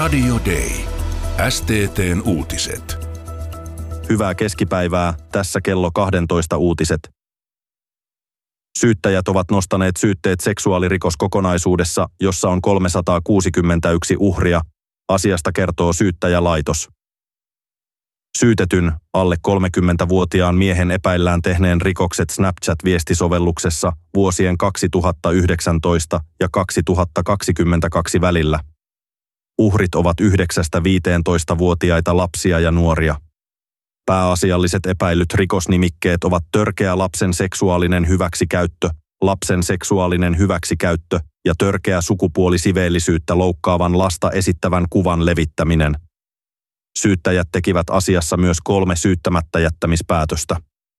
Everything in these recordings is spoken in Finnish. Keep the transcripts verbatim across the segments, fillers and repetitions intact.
Radio Day. S T T:n uutiset. Hyvää keskipäivää, tässä kello kaksitoista uutiset. Syyttäjät ovat nostaneet syytteet seksuaalirikoskokonaisuudessa, jossa on kolmesataakuusikymmentäyksi uhria. Asiasta kertoo syyttäjälaitos. Syytetyn, alle kolmekymmentävuotiaan miehen epäillään tehneen rikokset Snapchat-viestisovelluksessa vuosien kaksituhattayhdeksäntoista ja kaksituhattakaksikymmentäkaksi välillä. Uhrit ovat yhdeksästä viiteentoista-vuotiaita lapsia ja nuoria. Pääasialliset epäillyt rikosnimikkeet ovat törkeä lapsen seksuaalinen hyväksikäyttö, lapsen seksuaalinen hyväksikäyttö ja törkeä sukupuolisiveellisyyttä loukkaavan lasta esittävän kuvan levittäminen. Syyttäjät tekivät asiassa myös kolme syyttämättä jättämispäätöstä.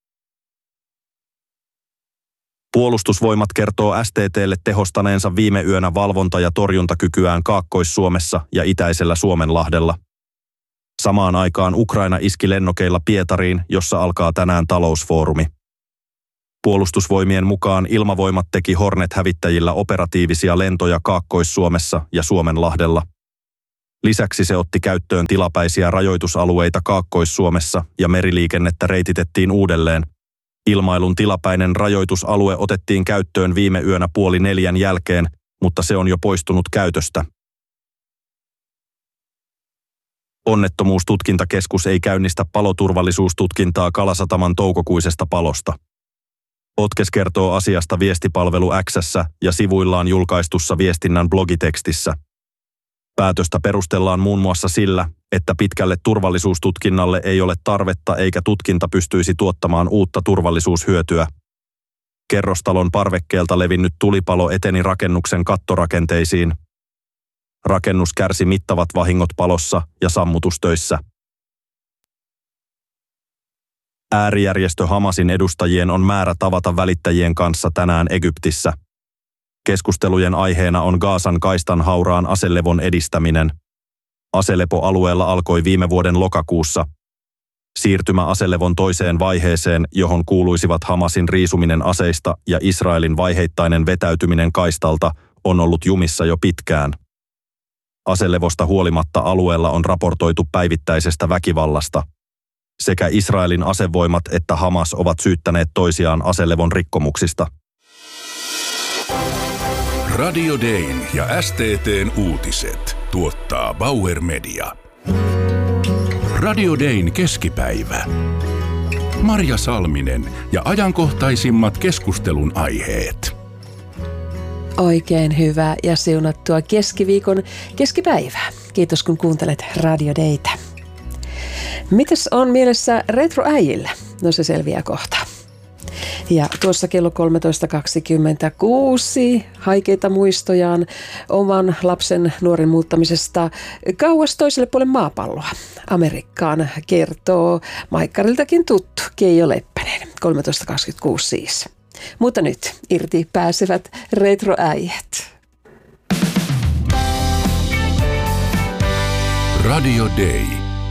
Puolustusvoimat kertoo S T T:lle tehostaneensa viime yönä valvonta- ja torjuntakykyään Kaakkois-Suomessa ja itäisellä Suomenlahdella. Samaan aikaan Ukraina iski lennokeilla Pietariin, jossa alkaa tänään talousfoorumi. Puolustusvoimien mukaan ilmavoimat teki Hornet-hävittäjillä operatiivisia lentoja Kaakkois-Suomessa ja Suomenlahdella. Lisäksi se otti käyttöön tilapäisiä rajoitusalueita Kaakkois-Suomessa ja meriliikennettä reititettiin uudelleen. Ilmailun tilapäinen rajoitusalue otettiin käyttöön viime yönä puoli neljän jälkeen, mutta se on jo poistunut käytöstä. Onnettomuustutkintakeskus ei käynnistä paloturvallisuustutkintaa Kalasataman toukokuisesta palosta. Otkes kertoo asiasta viestipalvelu X:ssä ja sivuillaan julkaistussa viestinnän blogitekstissä. Päätöstä perustellaan muun muassa sillä, että pitkälle turvallisuustutkinnalle ei ole tarvetta eikä tutkinta pystyisi tuottamaan uutta turvallisuushyötyä. Kerrostalon parvekkeelta levinnyt tulipalo eteni rakennuksen kattorakenteisiin. Rakennus kärsi mittavat vahingot palossa ja sammutustöissä. Äärijärjestö Hamasin edustajien on määrä tavata välittäjien kanssa tänään Egyptissä. Keskustelujen aiheena on Gazan kaistan hauraan aselevon edistäminen. Aselepo alueella alkoi viime vuoden lokakuussa. Siirtymä aselevon toiseen vaiheeseen, johon kuuluisivat Hamasin riisuminen aseista ja Israelin vaiheittainen vetäytyminen kaistalta, on ollut jumissa jo pitkään. Aselevosta huolimatta alueella on raportoitu päivittäisestä väkivallasta. Sekä Israelin asevoimat että Hamas ovat syyttäneet toisiaan aselevon rikkomuksista. Radio Dayn ja S T T:n uutiset tuottaa Bauer Media. Radio Dayn keskipäivä. Marja Salminen ja ajankohtaisimmat keskustelun aiheet. Oikein hyvää ja siunattua keskiviikon keskipäivää. Kiitos kun kuuntelet Radio Daytä. Mites on mielessä retroäijillä? No se selviää kohta. Ja tuossa kello kolmetoista kaksikymmentäkuusi haikeita muistojaan oman lapsen nuoren muuttamisesta kauas toiselle puolelle maapalloa. Amerikkaan kertoo Maikkariltakin tuttu Keijo Leppänen, kolmetoista kaksikymmentäkuusi siis. Mutta nyt irti pääsevät retroäijät. Radio Day.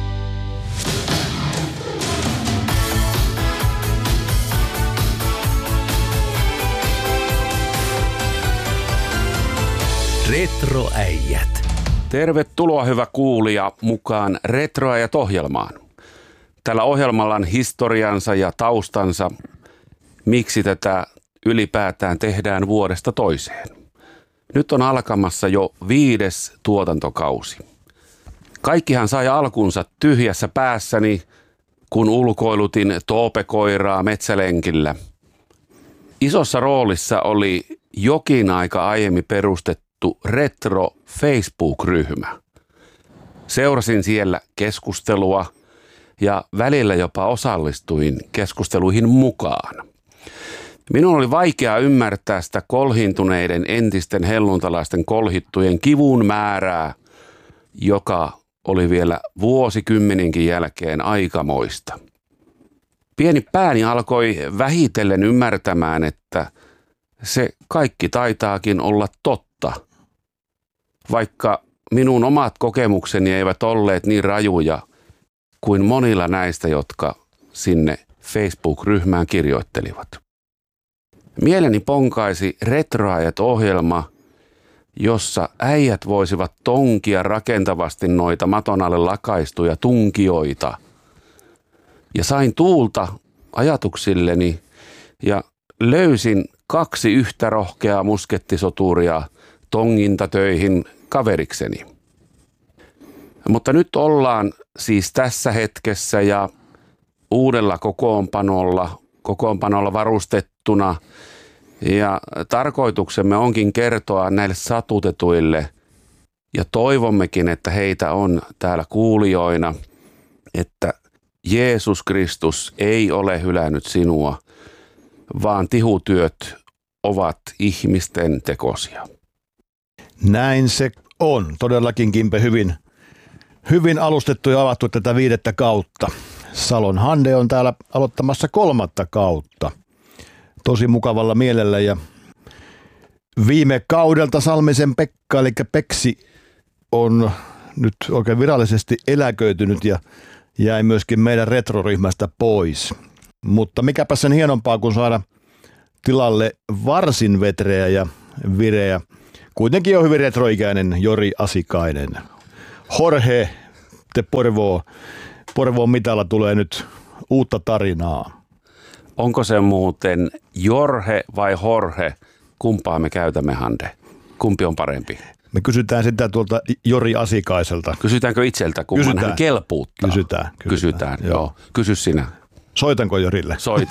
Retroäijät. Tervetuloa hyvä kuulija mukaan Retroäijät-ohjelmaan. Tällä ohjelmalla on historiansa ja taustansa, miksi tätä ylipäätään tehdään vuodesta toiseen. Nyt on alkamassa jo viides tuotantokausi. Kaikkihan sai alkunsa tyhjässä päässäni, kun ulkoilutin toopekoiraa metsälenkillä. Isossa roolissa oli jokin aika aiemmin perustettu Retro Facebook-ryhmä. Seurasin siellä keskustelua ja välillä jopa osallistuin keskusteluihin mukaan. Minun oli vaikea ymmärtää sitä kolhintuneiden entisten helluntalaisten kolhittujen kivun määrää, joka oli vielä vuosikymmeninkin jälkeen aikamoista. Pieni pääni alkoi vähitellen ymmärtämään, että se kaikki taitaakin olla totta. Vaikka minun omat kokemukseni eivät olleet niin rajuja kuin monilla näistä, jotka sinne Facebook-ryhmään kirjoittelivat. Mieleni ponkaisi Retroäijät-ohjelma, jossa äijät voisivat tonkia rakentavasti noita maton alle lakaistuja tunkioita. Ja sain tuulta ajatuksilleni ja löysin kaksi yhtä rohkeaa muskettisoturia tongintatöihin kaverikseni. Mutta nyt ollaan siis tässä hetkessä ja uudella kokoonpanolla, kokoonpanolla varustettuna. Ja tarkoituksemme onkin kertoa näille satutetuille ja toivommekin, että heitä on täällä kuulijoina, että Jeesus Kristus ei ole hylännyt sinua, vaan tihutyöt ovat ihmisten tekosia. Näin se on. Todellakin, Kimpe, hyvin, hyvin alustettu ja avattu tätä viidettä kautta. Salon Hande on täällä aloittamassa kolmatta kautta. Tosi mukavalla mielellä ja viime kaudelta Salmisen Pekka, eli Peksi, on nyt oikein virallisesti eläköitynyt ja jäi myöskin meidän retroryhmästä pois. Mutta mikäpä sen hienompaa kuin saada tilalle varsin vetreä ja vireä, kuitenkin on hyvin retroikäinen Jori Asikainen. Jorge de Porvoo. Porvoon mitalla tulee nyt uutta tarinaa. Onko se muuten Jorge vai Jorge? Kumpaa me käytämme, Hande? Kumpi on parempi? Me kysytään sitä tuolta Jori Asikaiselta. Kysytäänkö itseltä, kumman kysytään. hän kelpuuttaa? Kysytään. Kysytään, kysytään joo. joo. Kysy sinä. Soitanko Jorille? Soita.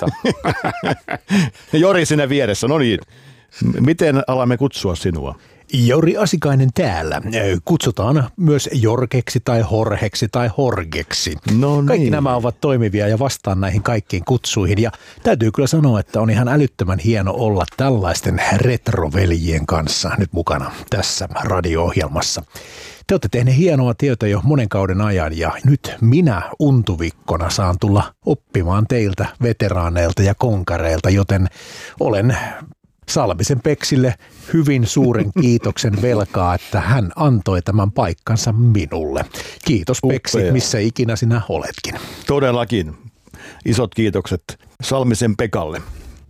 Jori sinne vieressä, no niin. Miten alamme kutsua sinua? Jori Asikainen täällä. Kutsutaan myös Jorkeksi tai Horheksi tai Horgeksi. No niin. Kaikki nämä ovat toimivia ja vastaan näihin kaikkiin kutsuihin. Ja täytyy kyllä sanoa, että on ihan älyttömän hieno olla tällaisten retroveljien kanssa nyt mukana tässä radio-ohjelmassa. Te olette tehneet hienoa työtä jo monen kauden ajan ja nyt minä untuvikkona saan tulla oppimaan teiltä veteraaneilta ja konkareilta, joten olen Salmisen Peksille hyvin suuren kiitoksen velkaa, että hän antoi tämän paikkansa minulle. Kiitos Peksi, Upea. Missä ikinä sinä oletkin. Todellakin. Isot kiitokset Salmisen Pekalle.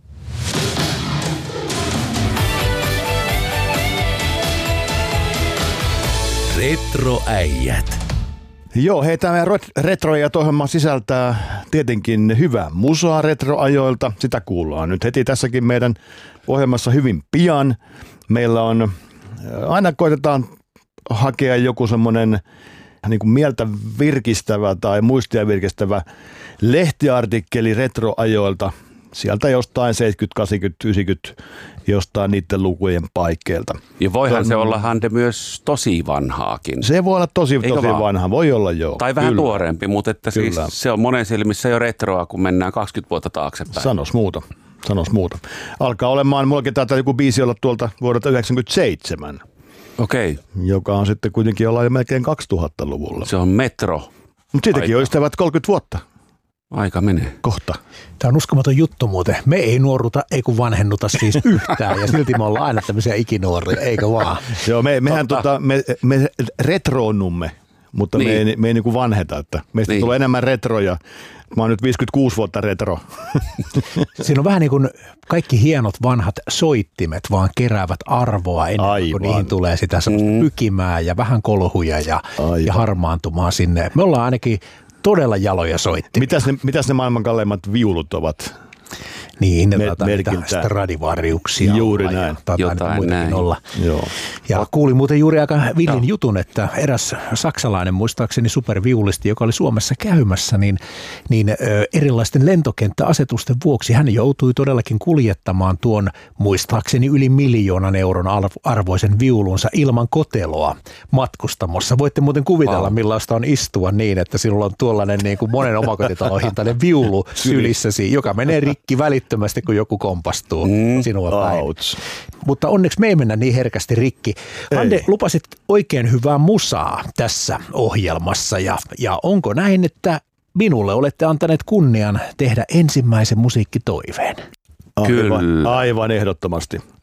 Retroäijät. Joo, hei, tämä retroäijät ohjelma sisältää tietenkin hyvää musaa retroajoilta. Sitä kuullaan nyt heti tässäkin meidän ohjelmassa hyvin pian. Meillä on, aina koitetaan hakea joku semmoinen niin kuin mieltä virkistävä tai muistia virkistävä lehtiartikkeli retroajoilta. Sieltä jostain seitsemänkymmentä, kahdeksankymmentä, yhdeksänkymmentä, jostain niiden lukujen paikkeilta. Ja voihan se olla, Hande, myös tosi vanhaakin. Se voi olla tosi, tosi vanha, voi olla joo. Tai vähän kyllä. Tuoreempi, mutta että siis se on monen silmissä jo retroa, kun mennään kaksikymmentä vuotta taaksepäin. Sanos muuta, sanos muuta. Alkaa olemaan, mullakin taitaa joku biisi olla tuolta vuodelta yhdeksänkymmentäseitsemän. Okei. Okay. Joka on sitten kuitenkin olla jo melkein kaksituhattaluvulla. Se on metro. Mutta siitäkin olisi tävät kolmekymmentä vuotta. Aika menee. Kohta. Tämä on uskomaton juttu muuten. Me ei nuoruta, ei kun vanhennuta siis yhtään ja silti me ollaan aina tämmöisiä ikinuoria, eikö vaan? Joo, me, mehän tota, me, me retroonnumme, mutta niin. me ei, me ei niin kuin vanheta. Että meistä niin. tulee enemmän retroja. Mä oon nyt viisikymmentäkuusi vuotta retro. Siinä on vähän niin kuin kaikki hienot vanhat soittimet vaan keräävät arvoa ennen Aivan. kuin niihin tulee sitä semmoista mm. pykimää ja vähän kolhuja ja, ja harmaantumaa sinne. Me ollaan ainakin todella jaloja soittimia. Mitäs ne, mitäs ne maailman kalleimmat viulut ovat? Niin, ne Me, Stradivariuksia. Juuri olla, näin. Ja, Jotain näin. Olla. Joo. Ja kuulin muuten juuri aika villin jutun, että eräs saksalainen, muistaakseni superviulisti, joka oli Suomessa käymässä, niin, niin ö, erilaisten lentokenttäasetusten vuoksi hän joutui todellakin kuljettamaan tuon muistaakseni yli miljoonan euron arvoisen viulunsa ilman koteloa matkustamossa. Voitte muuten kuvitella, wow. millaista on istua niin, että sinulla on tuollainen niin kuin monen omakotitalohintainen viulu sylissäsi, joka menee rikki välittömästi. kun joku kompastuu mm, sinua päin. Ouch. Mutta onneksi me ei mennä niin herkästi rikki. Hande, lupasit oikein hyvää musaa tässä ohjelmassa ja, ja onko näin, että minulle olette antaneet kunnian tehdä ensimmäisen musiikkitoiveen? Aivan, Kyllä. Aivan ehdottomasti.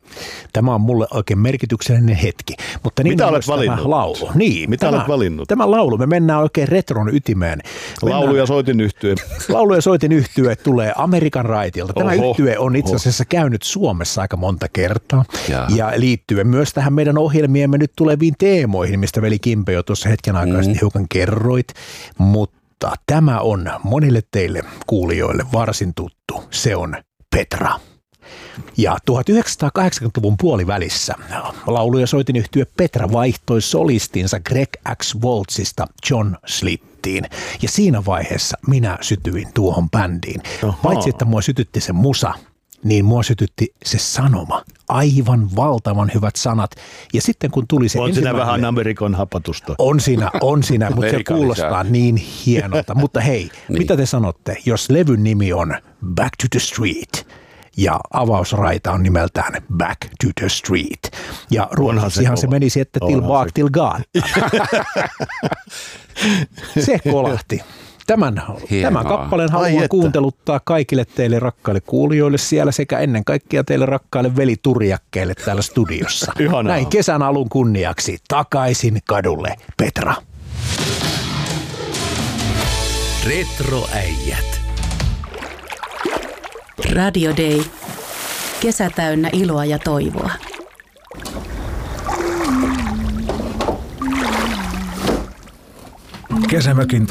Tämä on mulle oikein merkityksellinen hetki. Mutta niin Mitä olet valinnut? Tämä laulu. Niin, Mitä tämä, olet valinnut? Tämä laulu, me mennään oikein retron ytimeen. Mennään, Laulu ja soitin yhtye. Laulu ja soitin yhtye tulee Amerikan raitilta. Tämä Oho, yhtye on itse asiassa käynyt Suomessa aika monta kertaa. Jaa. Ja liittyen myös tähän meidän ohjelmiemme nyt tuleviin teemoihin, mistä veli Kimpe jo tuossa hetken aikaa mm. hiukan kerroit. Mutta tämä on monille teille kuulijoille varsin tuttu. Se on Petra. Ja tuhatyhdeksänsataakahdeksankymmentäluvun puolivälissä laulu- ja soitinyhtye Petra vaihtoi solistinsa Greg X. Waltzista John Slittiin. Ja siinä vaiheessa minä sytyin tuohon bändiin. Oho. Paitsi että mua sytytti se musa, niin mua sytytti se sanoma. Aivan valtavan hyvät sanat. Ja sitten kun tuli se On siinä ensimmäinen... vähän Amerikan hapatusta. On siinä, on siinä, mutta se Amerikan kuulostaa lisää. niin hienolta. Mutta hei, Niin. mitä te sanotte, jos levyn nimi on Back to the Street ja avausraita on nimeltään Back to the Street. Ja ruotsiksihan se, se menisi, että till Onhan bak se. till gata. Se kolahti. Tämän, tämän kappaleen Ai haluan että. kuunteluttaa kaikille teille rakkaille kuulijoille siellä sekä ennen kaikkea teille rakkaille veliturjakkeille täällä studiossa. Ihanaa. Näin kesän alun kunniaksi takaisin kadulle, Petra. Retroäijät. Radio Day. Kesä täynnä iloa ja toivoa. Kesämökin